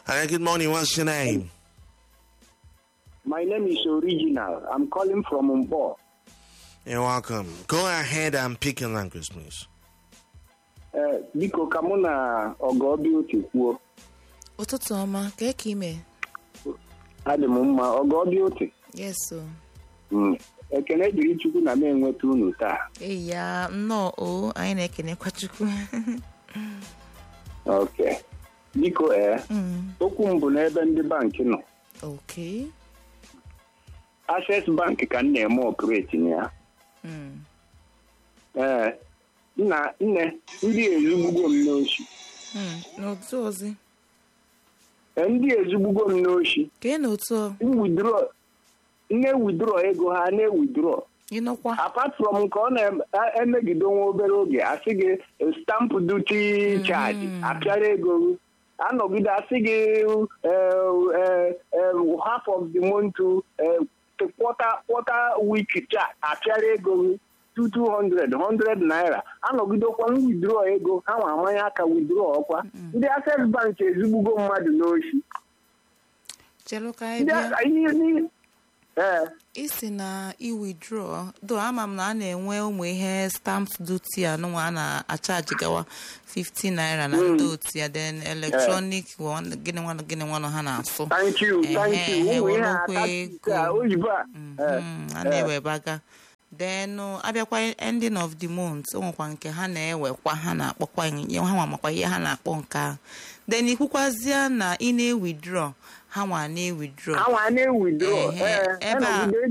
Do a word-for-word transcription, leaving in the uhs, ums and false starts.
Hi, good morning. What's your name? My name is Original. I'm calling from Umbo. You're welcome. Go ahead and pick your language, please. Uh, Biko kamuna ogobi otikwo. Ụtụtụ ọma, ka eke ime? Adị m mma, ogobi oti. Yes, so. Mm. Ekene dịrị Chukwu na m enweta unu taa. Ee ya, nnọọ o, anyị na-ekenekwa Chukwu. Okay. Biko eh, Mm. okwu m bụ n'ebe ndị bankị nọ. Okay. Access Bank ka m na-eme operate na ya. Mm. Eh, nna nne ndị ezugbugo m n'oshi. Mm. N'otu ozi. Eh, ndị ezugbugo m n'oshi. Ka ị n'otu Withdraw nne withdraw ego ha na-withdraw. ị nọkwa? Apart from nke ọ na-emegide nwa obere oge asị gị stamp duty charge apịara ego anọgide asị gị half of the month quarter quarter week charge apịara ego two hundred naira anọgidekwa withdraw ego ha nwa amanye aka withdraw ọkwa ndị Access Bank ezigbugo mmadụ n'oshi. Chelu ka anyị bịa. Isi na i withdraw do ama m na a na-enwe ụmụ ihe stamp duty anụnwa a na-achaji gawa fifty naira na ndị otu ya then electronic gịnị nwanụ gịnị nwanụ ha na-asụ. Thank you, thank you. Ụmụ ihe a oyibo a a na-ewebaga then abịakwa ending of the month o nwekwa nke ha na-ewekwa ha na-akpọkwa ha nwa makwa ihe ha na-akpọ nke ahụ then ikwukwazịa na ị na-withdraw ha nwa na-withdraw ha nwa na-withdraw ebe a